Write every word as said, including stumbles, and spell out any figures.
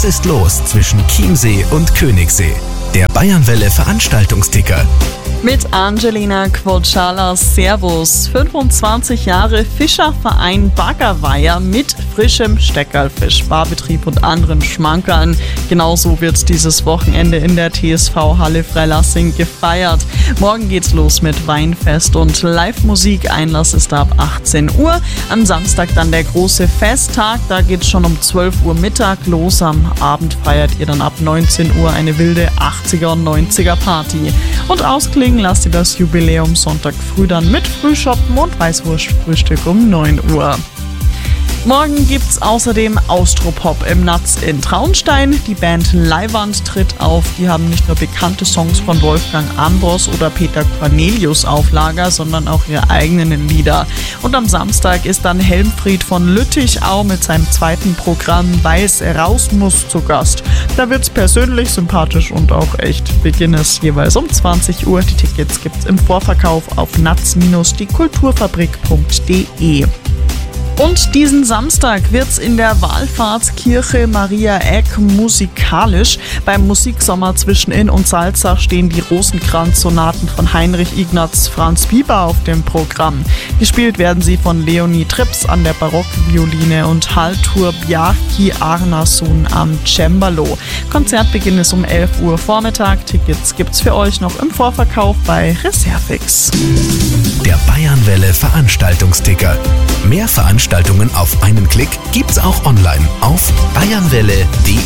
Was ist los zwischen Chiemsee und Königssee? Der Bayernwelle Veranstaltungsticker. Mit Angelina Quocciala. Servus. fünfundzwanzig Jahre Fischerverein Baggerweiher mit frischem Steckerlfisch, Barbetrieb und anderen Schmankerln. Genauso wird dieses Wochenende in der T S V-Halle Freilassing gefeiert. Morgen geht's los mit Weinfest und Live-Musik. Einlass ist ab achtzehn Uhr. Am Samstag dann der große Festtag. Da geht's schon um zwölf Uhr Mittag los. Am Abend feiert ihr dann ab neunzehn Uhr eine wilde achtziger und neunziger Party. Und ausklingen lasst ihr das Jubiläum Sonntag früh dann mit Frühschoppen und Weißwurstfrühstück um neun Uhr. Morgen gibt's außerdem Austropop im Natz in Traunstein. Die Band Leiwand tritt auf. Die haben nicht nur bekannte Songs von Wolfgang Ambros oder Peter Cornelius auf Lager, sondern auch ihre eigenen Lieder. Und am Samstag ist dann Helmfried von Lüttichau mit seinem zweiten Programm Weil's raus muss zu Gast. Da wird's persönlich, sympathisch und auch echt. Beginn ist jeweils um zwanzig Uhr. Die Tickets gibt's im Vorverkauf auf natz die kulturfabrik punkt de. Und diesen Samstag wird's in der Wallfahrtskirche Maria Eck musikalisch. Beim Musiksommer zwischen Inn und Salzach stehen die Rosenkranz-Sonaten von Heinrich Ignaz Franz Bieber auf dem Programm. Gespielt werden sie von Leonie Trips an der Barockvioline und Haltur Bjarki Arnason am Cembalo. Konzertbeginn ist um elf Uhr Vormittag. Tickets gibt's für euch noch im Vorverkauf bei Reservix. Der Bayernwelle Veranstaltungsticker. Mehr Veranstaltungen auf einen Klick gibt's auch online auf bayernwelle punkt de.